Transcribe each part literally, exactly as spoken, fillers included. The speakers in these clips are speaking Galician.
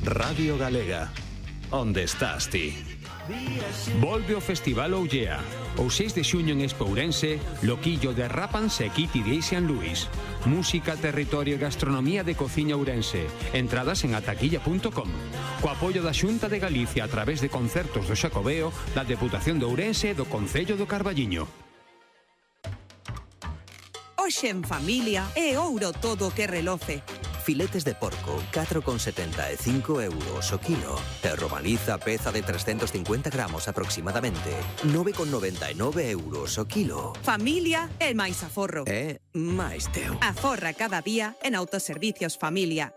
Radio Galega. Onde estás ti? Volve o Festival Ollea. O seis de xuño en Espourense, Loquillo de Rápanse e Kitty de San Luis. Música, territorio e gastronomía de cociña ourense. Entradas en ataquilla punto com. Co apoio da Xunta de Galicia a través de concertos do Xacobeo, da Deputación de Ourense e do Concello do Carballiño. Hoxe en familia é ouro todo o que reloce. Filetes de porco, catro con setenta e cinco euros o kilo. E romaniza, peza de trescentos cincuenta gramos aproximadamente, nove con noventa e nove euros o kilo. Familia é máis aforro. É máis teu. Aforra cada día en Autoservicios Familia.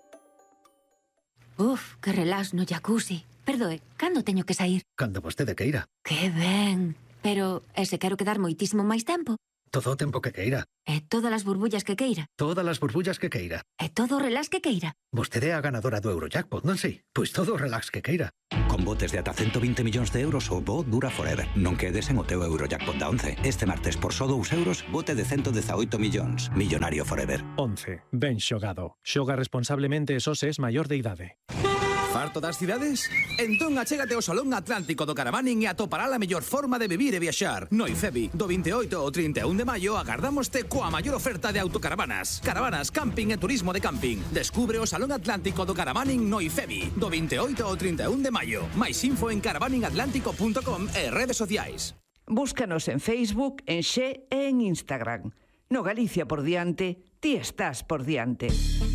Uf, que relax no jacuzzi. Perdoe, cando teño que sair? Cando vostede queira. Que ben. Pero, e se quero quedar moitísimo máis tempo? Todo o tempo que queira. E todas as burbullas que queira. Todas as burbullas que queira. E todo o relax que queira. Vostede é a ganadora do Eurojackpot, non sei? Pois todo o relax que queira. Con botes de ata ciento veinte millóns de euros o bo dura forever. Non quedes en o teu Eurojackpot da once. Este martes por só dous euros, bote de ciento dezaoito millóns. Millonario forever. once. Ben xogado. Xoga responsablemente e só se es maior de idade. Farto das cidades? Entón achégate ao Salón Atlántico do Caravaning e atopará a mellor forma de vivir e viaxar. No IFEBI, do veintioito ao trinta e un de maio, agardámoste coa maior oferta de autocaravanas. Caravanas, camping e turismo de camping. Descubre o Salón Atlántico do Caravaning no IFEBI, do veintioito ao trinta e un de maio. Mais info en caravaning atlántico punto com e redes sociais. Búscanos en Facebook, en Xe e en Instagram. No Galicia por diante, ti estás por diante.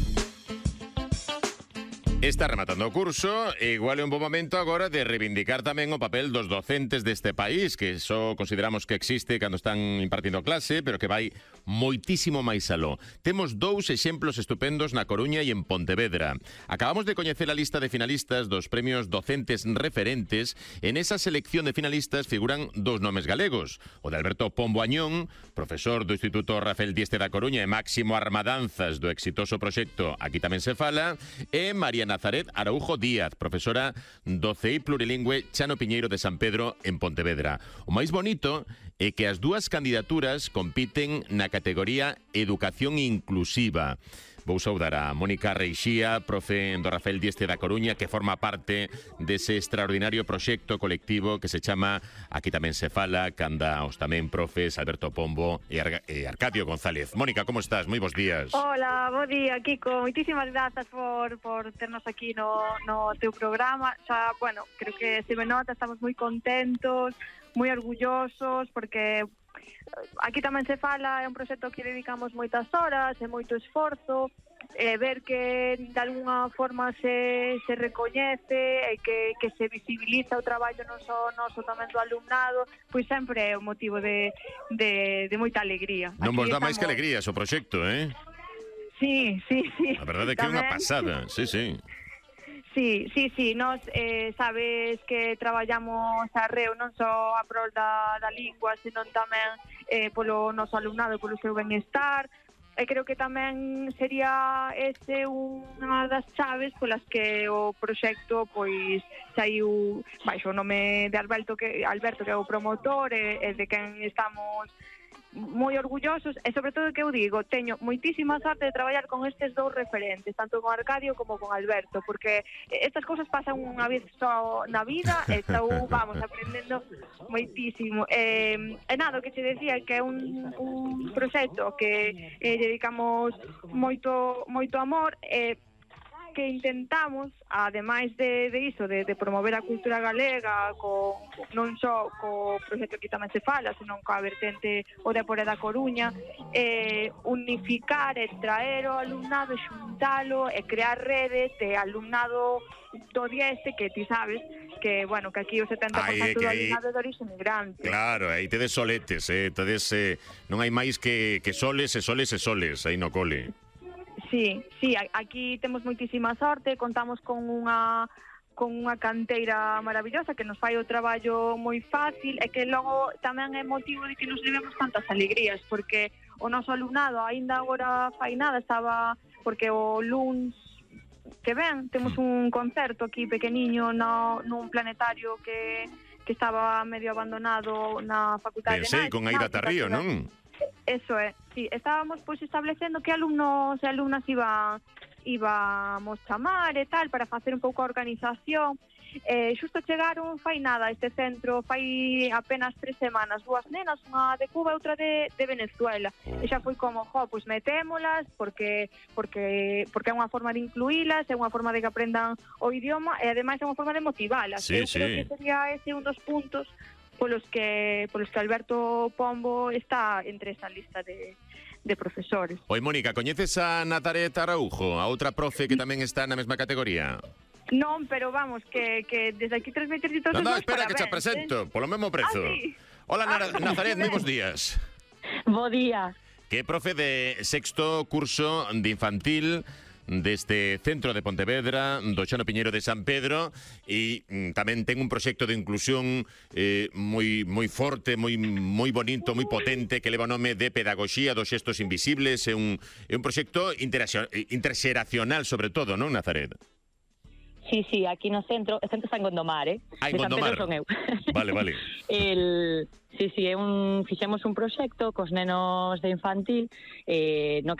Está rematando o curso e igual é un bo momento agora de reivindicar tamén o papel dos docentes deste país, que só consideramos que existe cando están impartindo clase, pero que vai moitísimo máis aló. Temos dous exemplos estupendos na Coruña e en Pontevedra. Acabamos de coñecer a lista de finalistas dos premios Docentes Referentes. En esa selección de finalistas figuran dous nomes galegos. O de Alberto Pombo Añón, profesor do Instituto Rafael Dieste da Coruña e máximo armadanzas do exitoso proxecto Aquí tamén se fala, e María Nazaret Araújo Díaz, profesora do C I plurilingüe Chano Piñeiro de San Pedro en Pontevedra. O máis bonito é que as dúas candidaturas compiten na categoría Educación Inclusiva. Vou saudar a Mónica Reixía, profe do Rafael Dieste da Coruña, que forma parte dese extraordinario proxecto colectivo que se chama Aquí tamén se fala, canda os tamén profes Alberto Pombo e, Ar e Arcadio González. Mónica, como estás? Moi bons días. Hola, bo día, Kiko. Moitísimas grazas por, por ternos aquí no, no teu programa. Xa, bueno, creo que se me nota, estamos moi contentos, moi orgullosos, porque Aquí tamén se fala, é un proxecto que dedicamos moitas horas e moito esforzo, e ver que de alguna forma se, se recoñece e que, que se visibiliza o traballo non só noso, tamén do alumnado, pois sempre é un motivo de, de, de moita alegría. Non vos dá estamos... máis que alegrías o proxecto, eh? Sí, sí, sí. A verdade é que é unha pasada, sí, sí. Sí, sí, sí, nos eh, sabes que traballamos a reo non só a prol da, da lingua, senón tamén eh, polo noso alumnado, polo seu benestar, e creo que tamén sería ese unha das chaves polas que o proxecto pois saiu baixo o nome de Alberto, que Alberto que é o promotor e, e de quen estamos moi orgullosos, e sobre todo que eu digo, teño moitísima sorte de traballar con estes dous referentes, tanto con Arcadio como con Alberto, porque estas cousas pasan unha vez só na vida e estou, vamos, aprendendo moitísimo. E, e nada, o que che decía que é un, un proxecto que eh, dedicamos moito moito amor e que intentamos, ademais de, de iso, de, de promover a cultura galega, con, non só co proxecto que tamén se fala, senón coa vertente o de Apore da Coruña, eh, unificar e traer o alumnado, xuntalo e crear redes de alumnado do Dieste, que ti sabes que, bueno, que aquí o setenta por cento do alumnado é de orixe migrante. Claro, aí tedes soletes, eh, tedes, eh, non hai máis que, que soles e soles e soles aí no cole. Sí, sí, aquí temos moitísima sorte, contamos con unha con unha canteira maravillosa que nos fai o traballo moi fácil e que logo tamén é motivo de que nos levemos tantas alegrías, porque o noso alumnado aínda agora fai nada, estaba, porque o luns que ven, temos un concerto aquí pequeniño no, nun planetario que, que estaba medio abandonado na Facultade Pensei, de Nais. Pensei, con Aida Tarrío, non? Eso é, sí, estábamos pois establecendo que alumnos e alumnas iban íbamos chamar e tal para facer un pouco a organización. Eh, xusto chegaron fai nada a este centro, fai apenas tres semanas, dúas nenas, unha de Cuba e outra de, de Venezuela, e xa foi como, jo, pois metémolas porque porque porque é unha forma de incluílas, é unha forma de que aprendan o idioma e ademais é unha forma de motivalas. Sí, Eu sí. creo que sería ese un dos puntos polos que polos que Alberto Pombo está entre esa lista de de profesores. Oi, Mónica, coñeces a Nazaret Araujo, a outra profe que tamén está na mesma categoría? Non, pero vamos, que, que desde aquí transmitir todos No, os no, meus espera que te parabéns, presento, eh? polo mesmo prezo. Ah, sí? Hola, Ah, Nara- Nazaret, moi bons días. Bo día. Que é profe de sexto curso de infantil deste centro de Pontevedra, do Xono Piñeiro de San Pedro, e mm, tamén ten un proxecto de inclusión eh, moi moi forte, moi moi bonito, moi potente, que leva o nome de Pedagogía dos Xestos Invisibles. É un, é un proxecto interaxio- interxeracional, sobre todo, non, Nazaret? Sí, sí, aquí no centro, o centro está en Gondomar, eh? Ah, en de San Gondomar. Pedro son eu. Vale, vale. El, sí, sí, é un, fixemos un proxecto cos nenos de infantil, eh, no que